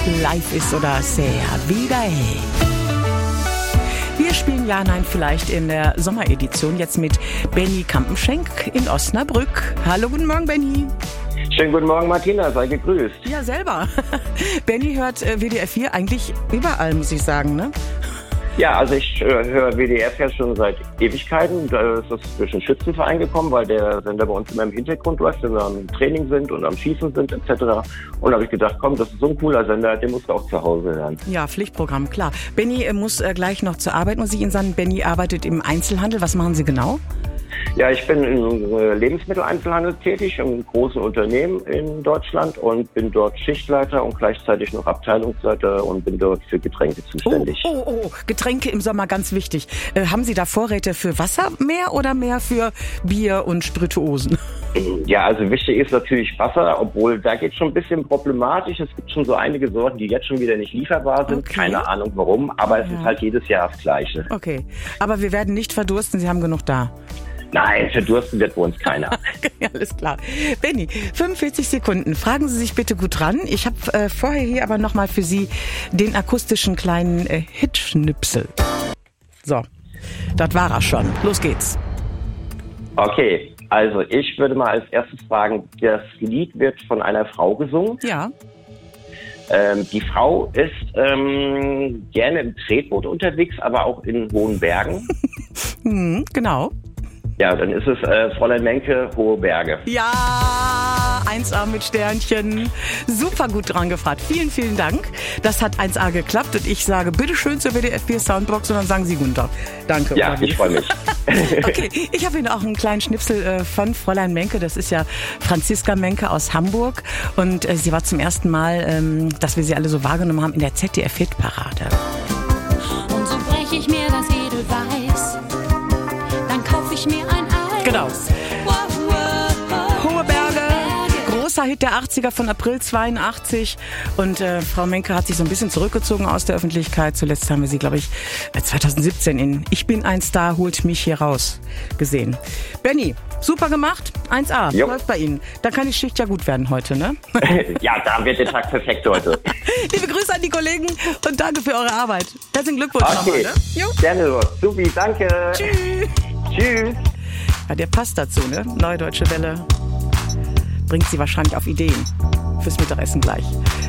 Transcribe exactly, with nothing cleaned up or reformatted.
Life ist oder sehr wieder hey. Wir spielen Ja, Nein vielleicht in der Sommeredition jetzt mit Benny Kampenschenk in Osnabrück. Hallo, guten Morgen, Benny. Schönen guten Morgen, Martina, sei gegrüßt. Ja, selber. Benny hört äh, W D R vier eigentlich überall, muss ich sagen, ne? Ja, also ich äh, höre W D R vier schon seit Ewigkeiten. Da ist das durch den Schützenverein gekommen, weil der Sender bei uns immer im Hintergrund läuft, wenn wir am Training sind und am Schießen sind et cetera. Und da habe ich gedacht, komm, das ist so ein cooler Sender, den musst du auch zu Hause hören. Ja, Pflichtprogramm, klar. Benny äh, muss äh, gleich noch zur Arbeit, muss ich Ihnen sagen. Benny arbeitet im Einzelhandel. Was machen Sie genau? Ja, ich bin im Lebensmitteleinzelhandel tätig, im großen Unternehmen in Deutschland und bin dort Schichtleiter und gleichzeitig noch Abteilungsleiter und bin dort für Getränke zuständig. Oh, oh, oh, Getränke im Sommer, ganz wichtig. Äh, haben Sie da Vorräte für Wasser mehr oder mehr für Bier und Spirituosen? Ja, also wichtig ist natürlich Wasser, obwohl da geht schon ein bisschen problematisch. Es gibt schon so einige Sorten, die jetzt schon wieder nicht lieferbar sind. Okay. Keine Ahnung warum, aber es ja. ist halt jedes Jahr das Gleiche. Okay, aber wir werden nicht verdursten, Sie haben genug da. Nein, verdursten wird bei uns keiner. Ja, alles klar. Benny, fünfundvierzig Sekunden. Fragen Sie sich bitte gut ran. Ich habe äh, vorher hier aber nochmal für Sie den akustischen kleinen äh, Hitschnipsel. So, das war er schon. Los geht's. Okay, also ich würde mal als erstes fragen, das Lied wird von einer Frau gesungen. Ja. Ähm, die Frau ist ähm, gerne im Tretboot unterwegs, aber auch in hohen Bergen. hm, genau. Ja, dann ist es äh, Fräulein Menke, Hohe Berge. Ja, eins A mit Sternchen. Super gut dran gefragt. Vielen, vielen Dank. Das hat eins A geklappt und ich sage bitteschön zur W D R vier Soundbox und dann sagen Sie guten Tag. Danke. Ja, ich freue mich. Okay, ich habe Ihnen auch einen kleinen Schnipsel äh, von Fräulein Menke. Das ist ja Franziska Menke aus Hamburg und äh, sie war zum ersten Mal, ähm, dass wir sie alle so wahrgenommen haben, in der Z D F-Hitparade. Und so breche ich mir das Edelweiß. Ich mir ein Eis. Genau. Hohe Berge, großer Hit der achtziger von April zweiundachtzig und äh, Frau Menke hat sich so ein bisschen zurückgezogen aus der Öffentlichkeit. Zuletzt haben wir sie, glaube ich, zwanzig siebzehn in Ich bin ein Star, holt mich hier raus gesehen. Benny, super gemacht, eins A, jo. Läuft bei Ihnen. Da kann die Schicht ja gut werden heute, ne? Ja, da wird der Tag perfekt heute. Liebe Grüße an die Kollegen und danke für eure Arbeit. Herzlichen Glückwunsch okay. nochmal, ne? Jo. Gerne, Supi, danke. Tschüss. Tschüss. Ja, der passt dazu, ne? Neue Deutsche Welle bringt sie wahrscheinlich auf Ideen fürs Mittagessen gleich.